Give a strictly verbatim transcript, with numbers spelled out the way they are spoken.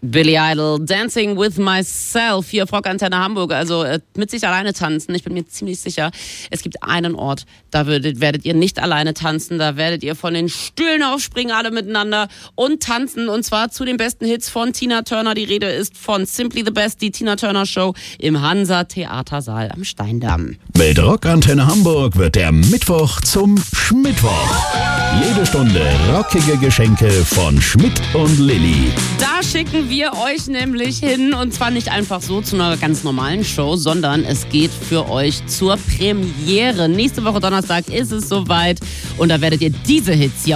Billy Idol, Dancing with Myself, hier auf Rockantenne Hamburg, also äh, mit sich alleine tanzen. Ich bin mir ziemlich sicher, es gibt einen Ort, da würdet, werdet ihr nicht alleine tanzen, da werdet ihr von den Stühlen aufspringen, alle miteinander und tanzen, und zwar zu den besten Hits von Tina Turner. Die Rede ist von Simply the Best, die Tina Turner Show im Hansa Theatersaal am Steindamm. Mit Rockantenne Hamburg wird der Mittwoch zum Schmittwoch. Jede Stunde rockige Geschenke von Schmidt und Lilly. Da schicken wir euch nämlich hin, und zwar nicht einfach so zu einer ganz normalen Show, sondern es geht für euch zur Premiere. Nächste Woche Donnerstag ist es soweit und da werdet ihr diese Hits hier